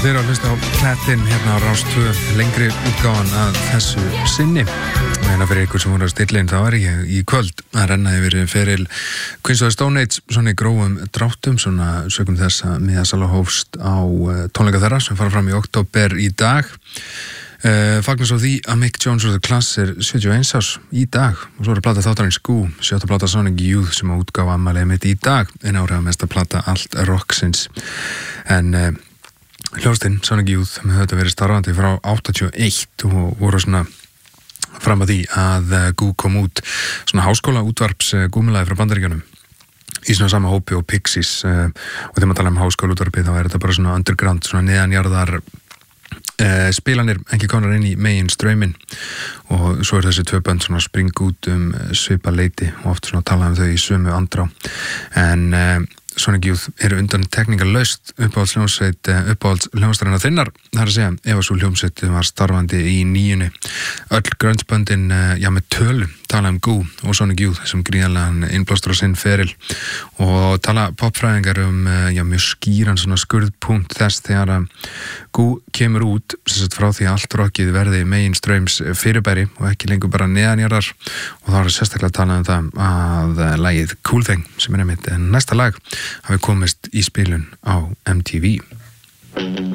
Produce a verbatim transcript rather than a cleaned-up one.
Þið eru að hlusta á Klettinn hérna á Rás tvö, lengri útgáfan að þessu sinni. En fyrir ykkur sem voru að stilla inn, þá er ég í kvöld að renna yfir feril Queens of the Stone Age, svona í grófum dráttum, svona sögum þess að miðasala hófst á tónleika þeirra sem fara fram í október í dag. Uh, fagnar svo því að Mick Jones og The Class er sjötíu og eins árs í dag og svo er plata þáttarins Goo, sjötta plata Sonic Youth sem að útgáfa afmælið mitt í dag, en áhrifamesta plata allt rocksins. En uh, hljóðstinn Sonic Youth með þetta verið starfandi frá áttatíu og eitt og voru svona fram að því að uh, Goo kom út svona háskóla útvarps uh, gúmulaði frá Bandaríkjunum í svona sama hópi og Pixies uh, og þegar maður tala um háskóla útvarpi þá er þetta bara svona underground, svona neðanjarðar Uh, spilanir ekki konar inn í megin ströyminn og svo er þessi tvö bönd svona spring út um svipa leiti og oft svona tala um þau í sömu andrá en uh, Sonic Youth eru undan tekníkalaust uppáhalds hljómsveit uppáhalds hljómsveitarinnar þinnar, það er að segja ef að svo hljómsveit var starfandi í nýjunni öll grunge-böndin uh, já með tölu tala um Goo og Sonic Youth sem gríðanlegan innblástur á sinn feril og tala popfræðingar um uh, já mjög skýran svona skurðpunkt þess þegar að Goo kemur út sem sagt frá því að allt rockið verði megin ströms fyrirbæri og ekki lengur bara neðanjarðar og þá er sérstaklega talað um það að uh, lagið Cool Thing sem er einmitt næsta lag hafi komist í spilun á M T V.